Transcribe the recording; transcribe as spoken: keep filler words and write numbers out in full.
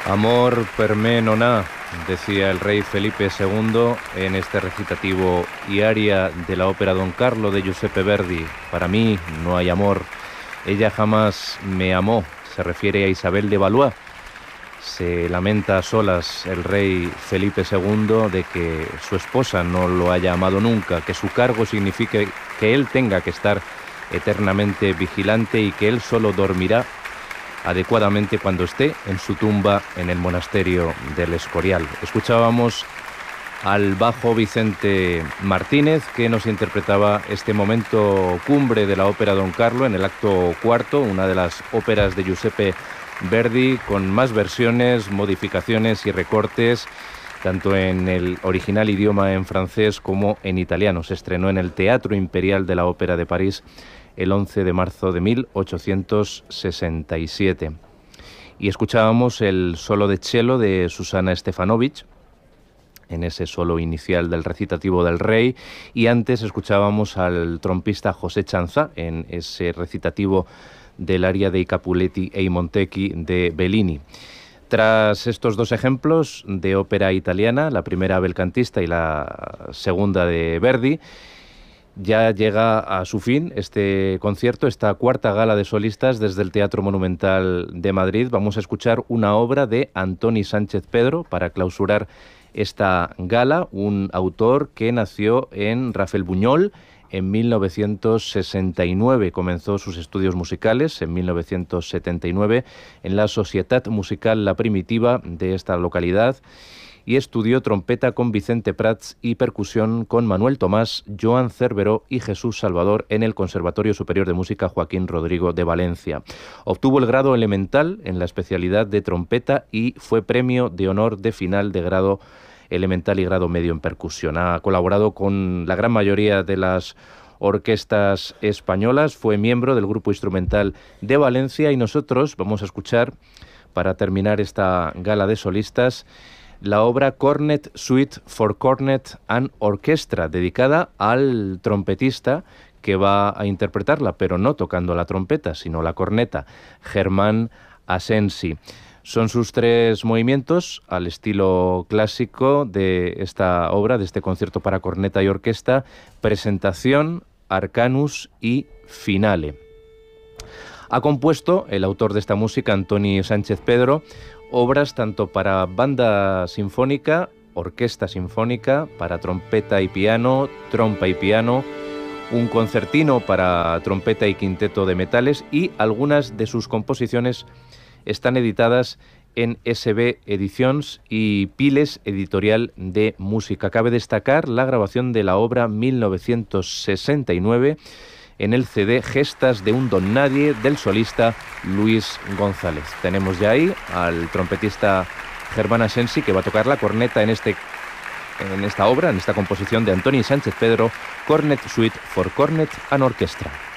Amor per me non ha, decía el rey Felipe segundo en este recitativo y aria de la ópera Don Carlo de Giuseppe Verdi. Para mí no hay amor. Ella jamás me amó. Se refiere a Isabel de Valois. Se lamenta a solas el rey Felipe segundo de que su esposa no lo haya amado nunca, que su cargo signifique que él tenga que estar eternamente vigilante y que él solo dormirá adecuadamente cuando esté en su tumba en el monasterio del Escorial. Escuchábamos al bajo Vicente Martínez, que nos interpretaba este momento cumbre de la ópera Don Carlo en el acto cuarto, una de las óperas de Giuseppe Verdi con más versiones, modificaciones y recortes, tanto en el original idioma en francés como en italiano. Se estrenó en el Teatro Imperial de la Ópera de París el once de marzo de mil ochocientos sesenta y siete. Y escuchábamos el solo de cello de Susana Stefanovic, en ese solo inicial del recitativo del rey, y antes escuchábamos al trompista José Chanza en ese recitativo del aria dei Capuletti e i Montecchi de Bellini. Tras estos dos ejemplos de ópera italiana, la primera belcantista y la segunda de Verdi, ya llega a su fin este concierto, esta cuarta gala de solistas desde el Teatro Monumental de Madrid. Vamos a escuchar una obra de Antoni Sánchez Pedro para clausurar esta gala, un autor que nació en Rafelbunyol en mil novecientos sesenta y nueve. Comenzó sus estudios musicales en mil novecientos setenta y nueve en la Societat Musical La Primitiva de esta localidad y estudió trompeta con Vicente Prats y percusión con Manuel Tomás, Joan Cerveró y Jesús Salvador en el Conservatorio Superior de Música Joaquín Rodrigo de Valencia. Obtuvo el grado elemental en la especialidad de trompeta y fue premio de honor de final de grado elemental y grado medio en percusión. Ha colaborado con la gran mayoría de las orquestas españolas, fue miembro del Grupo Instrumental de Valencia y nosotros vamos a escuchar, para terminar esta gala de solistas, la obra Cornet Suite for Cornet and Orchestra, dedicada al trompetista que va a interpretarla, pero no tocando la trompeta, sino la corneta, Germán Asensi. Son sus tres movimientos al estilo clásico de esta obra, de este concierto para corneta y orquesta: presentación, arcanus y finale. Ha compuesto el autor de esta música, Antoni Sánchez Pedro, obras tanto para banda sinfónica, orquesta sinfónica, para trompeta y piano, trompa y piano, un concertino para trompeta y quinteto de metales, y algunas de sus composiciones están editadas en S B Edicions y Piles Editorial de Música. Cabe destacar la grabación de la obra mil novecientos sesenta y nueve en el C D Gestas de un don nadie del solista Luis González. Tenemos ya ahí al trompetista Germán Asensi, que va a tocar la corneta en, este, en esta obra, en esta composición de Antoni Sánchez Pedro, Cornet Suite for Cornet and Orchestra.